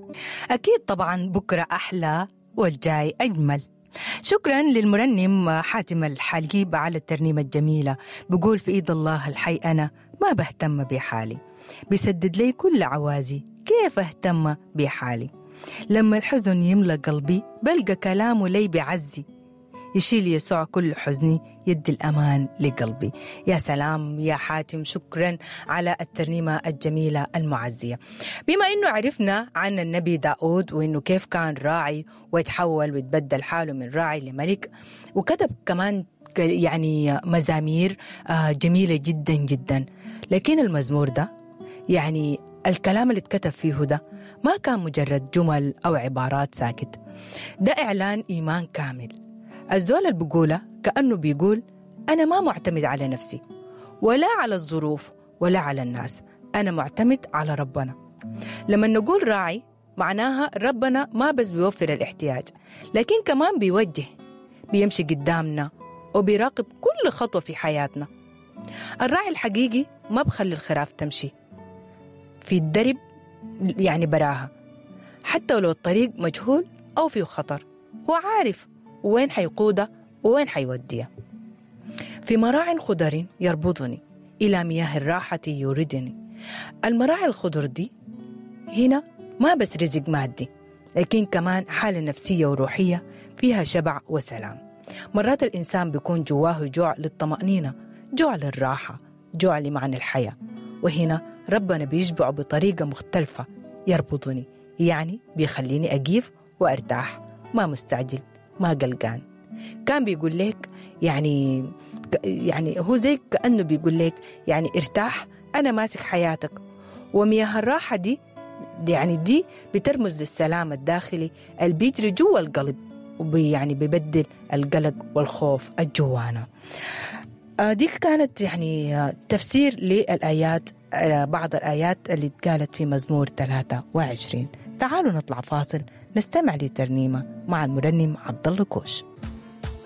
أكيد طبعا بكرة أحلى والجاي أجمل. شكرا للمرنم حاتم الحليب على الترنيمة الجميلة. بقول في إيد الله الحي أنا ما بهتم بحالي، بيسدد لي كل عوازي، كيف أهتم بحالي؟ لما الحزن يملى قلبي بلقى كلامه لي بعزي، يشيل يسوع كل حزني، يدي الأمان لقلبي. يا سلام يا حاتم، شكرا على الترنيمة الجميلة المعزية. بما أنه عرفنا عن النبي داود وأنه كيف كان راعي ويتحول ويتبدل حاله من راعي لملك، وكتب كمان يعني مزامير جميلة جدا جدا، لكن المزمور ده يعني الكلام اللي اتكتب فيه ده ما كان مجرد جمل أو عبارات ساكت، ده إعلان إيمان كامل. الزول اللي بيقوله كأنه بيقول أنا ما معتمد على نفسي ولا على الظروف ولا على الناس، أنا معتمد على ربنا. لما نقول راعي معناها ربنا ما بس بيوفر الاحتياج، لكن كمان بيوجه، بيمشي قدامنا وبيراقب كل خطوة في حياتنا. الراعي الحقيقي ما بخلي الخراف تمشي في الدرب يعني براها، حتى ولو الطريق مجهول أو فيه خطر، هو عارف وين حيقودها وين حيوديها. في مراع خضر يربضني إلى مياه الراحة يوردني. المراعي الخضر دي هنا ما بس رزق مادي، لكن كمان حالة نفسية وروحية فيها شبع وسلام. مرات الإنسان بيكون جواه جوع للطمأنينة، جوع للراحة، جوع لمعنى الحياة، وهنا ربنا بيشبعه بطريقة مختلفة. يربطني يعني بيخليني أجيف وأرتاح، ما مستعجل ما قلقان. كان بيقول لك يعني هو زي كأنه بيقول لك يعني ارتاح، أنا ماسك حياتك. ومياه الراحة دي يعني دي بترمز للسلام الداخلي اللي بيجري جوا القلب، يعني بيبدل القلق والخوف الجوانا. دي كانت يعني تفسير للآيات، بعض الآيات اللي قالت في مزمور 23. تعالوا نطلع فاصل نستمع لترنيمة مع المرنم عبد الله كوش.